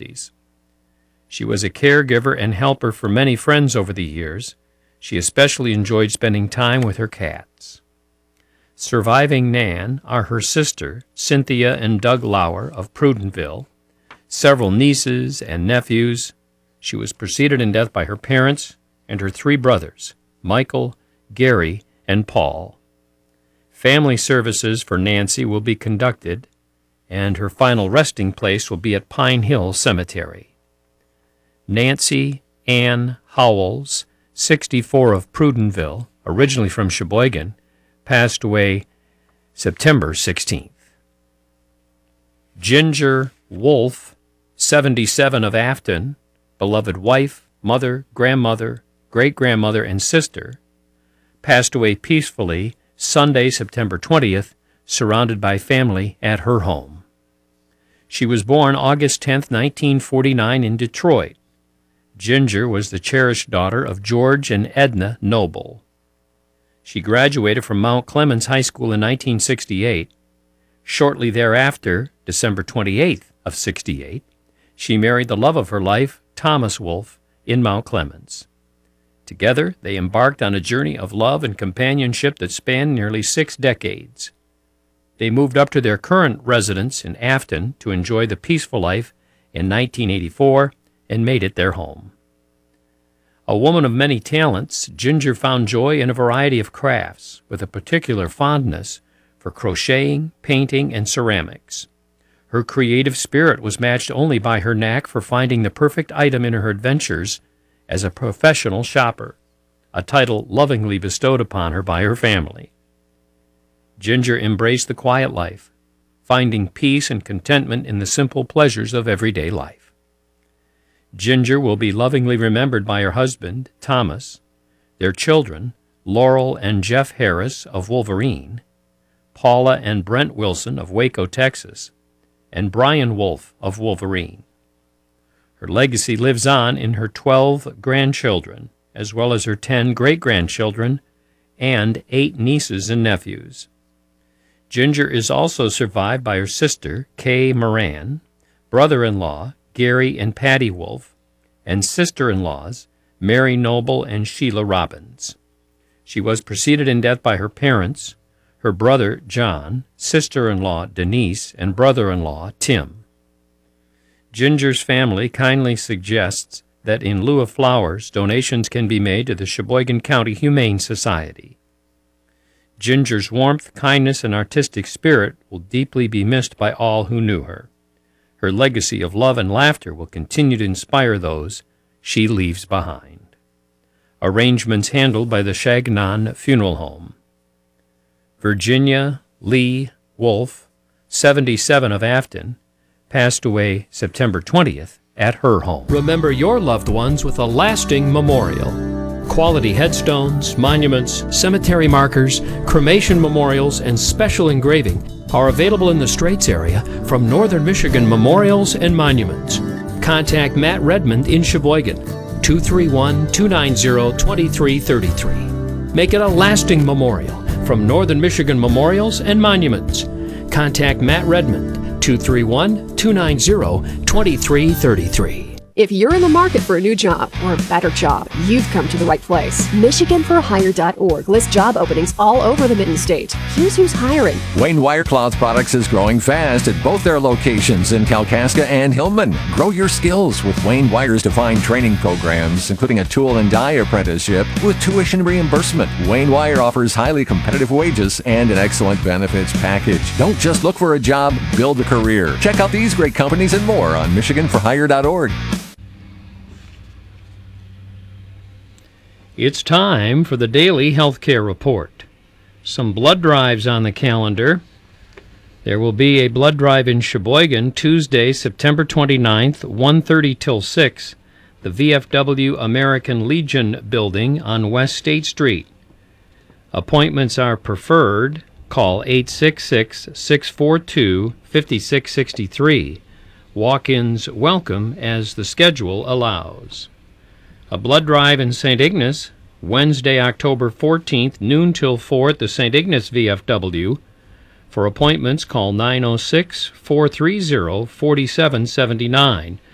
difficulties. She was a caregiver and helper for many friends over the years. She especially enjoyed spending time with her cats. Surviving Nan are her sister, Cynthia and Doug Lauer of Prudentville, several nieces and nephews. She was preceded in death by her parents and her 3 brothers, Michael, Gary, and Paul. Family services for Nancy will be conducted, and her final resting place will be at Pine Hill Cemetery. Nancy Ann Howells, 64 of Prudentville, originally from Sheboygan, passed away September 16th. Ginger Wolfe, 77 of Afton, beloved wife, mother, grandmother, great-grandmother, and sister, passed away peacefully Sunday, September 20th, surrounded by family at her home. She was born August 10, 1949, in Detroit. Ginger was the cherished daughter of George and Edna Noble. She graduated from Mount Clemens High School in 1968. Shortly thereafter, December 28th of 68, she married the love of her life, Thomas Wolfe, in Mount Clemens. Together, they embarked on a journey of love and companionship that spanned nearly 6 decades. They moved up to their current residence in Afton to enjoy the peaceful life in 1984 and made it their home. A woman of many talents, Ginger found joy in a variety of crafts, with a particular fondness for crocheting, painting, and ceramics. Her creative spirit was matched only by her knack for finding the perfect item in her adventures as a professional shopper, a title lovingly bestowed upon her by her family. Ginger embraced the quiet life, finding peace and contentment in the simple pleasures of everyday life. Ginger will be lovingly remembered by her husband, Thomas, their children, Laurel and Jeff Harris of Wolverine, Paula and Brent Wilson of Waco, Texas, and Brian Wolfe of Wolverine. Her legacy lives on in her 12 grandchildren, as well as her 10 great-grandchildren and 8 nieces and nephews. Ginger is also survived by her sister, Kay Moran, brother-in-law, Gary and Patty Wolfe, and sister-in-laws, Mary Noble and Sheila Robbins. She was preceded in death by her parents, her brother, John, sister-in-law, Denise, and brother-in-law, Tim. Ginger's family kindly suggests that in lieu of flowers, donations can be made to the Sheboygan County Humane Society. Ginger's warmth, kindness, and artistic spirit will deeply be missed by all who knew her. Her legacy of love and laughter will continue to inspire those she leaves behind. Arrangements handled by the Chagnon Funeral Home. Virginia Lee Wolfe, 77 of Afton, passed away September 20th at her home. Remember your loved ones with a lasting memorial. Quality headstones, monuments, cemetery markers, cremation memorials, and special engraving are available in the Straits area from Northern Michigan Memorials and Monuments. Contact Matt Redmond in Sheboygan, 231-290-2333. Make it a lasting memorial from Northern Michigan Memorials and Monuments. Contact Matt Redmond, 231-290-2333. If you're in the market for a new job or a better job, you've come to the right place. MichiganForHire.org lists job openings all over the Mitten State. Here's who's hiring. Wayne Wire Cloth Products is growing fast at both their locations in Kalkaska and Hillman. Grow your skills with Wayne Wire's defined training programs, including a tool and die apprenticeship with tuition reimbursement. Wayne Wire offers highly competitive wages and an excellent benefits package. Don't just look for a job, build a career. Check out these great companies and more on MichiganForHire.org. It's time for the Daily Healthcare Report. Some blood drives on the calendar. There will be a blood drive in Sheboygan Tuesday, September 29th, 1:30 till 6, the VFW American Legion building on West State Street. Appointments are preferred. Call 866-642-5663. Walk-ins welcome as the schedule allows. A blood drive in St. Ignace, Wednesday, October 14th, noon till 4 at the St. Ignace VFW. For appointments, call 906-430-4779